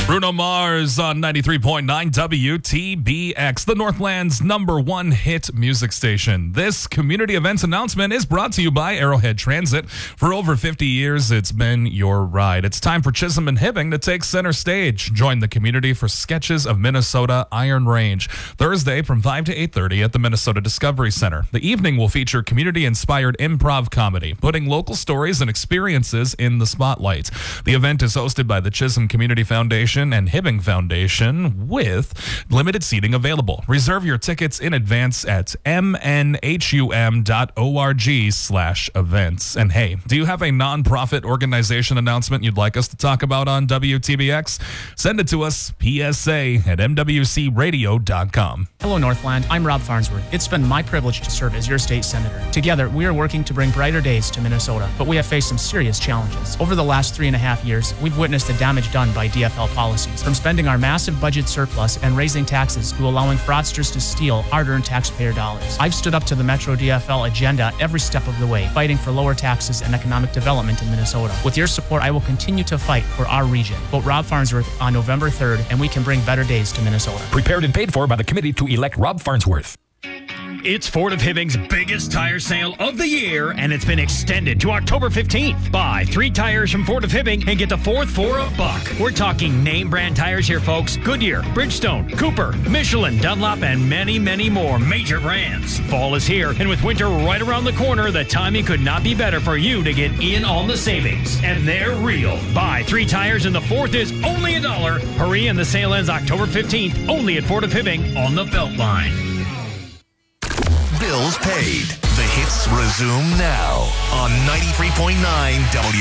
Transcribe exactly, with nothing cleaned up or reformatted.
Bruno Mars on ninety-three point nine W T B X, the Northland's number one hit music station. This community events announcement is brought to you by Arrowhead Transit. For over fifty years, it's been your ride. It's time for Chisholm and Hibbing to take center stage. Join the community for Sketches of Minnesota Iron Range, Thursday from five to eight thirty at the Minnesota Discovery Center. The evening will feature community-inspired improv comedy, putting local stories and experiences in the spotlight. The event is hosted by the Chisholm Community Foundation and Hibbing Foundation with limited seating available. Reserve your tickets in advance at m n h u m dot org slash events. And hey, do you have a nonprofit organization announcement you'd like us to talk about on W T B X? Send it to us, P S A at m w c radio dot com. Hello, Northland. I'm Rob Farnsworth. It's been my privilege to serve as your state senator. Together, we are working to bring brighter days to Minnesota, but we have faced some serious challenges. Over the last three and a half years, we've witnessed the damage done by D F L policies, from spending our massive budget surplus and raising taxes to allowing fraudsters to steal hard-earned taxpayer dollars. I've stood up to the Metro D F L agenda every step of the way, fighting for lower taxes and economic development in Minnesota. With your support, I will continue to fight for our region. Vote Rob Farnsworth on November third, and we can bring better days to Minnesota. Prepared and paid for by the committee to elect Rob Farnsworth. It's Ford of Hibbing's biggest tire sale of the year, and it's been extended to October fifteenth. Buy three tires from Ford of Hibbing and get the fourth for a buck. We're talking name brand tires here, folks. Goodyear, Bridgestone, Cooper, Michelin, Dunlop, and many, many more major brands. Fall is here, and with winter right around the corner, the timing could not be better for you to get in on the savings. And they're real. Buy three tires and the fourth is only a dollar. Hurry, and the sale ends October fifteenth, only at Ford of Hibbing on the Beltline. Bills paid. The hits resume now on ninety-three point nine W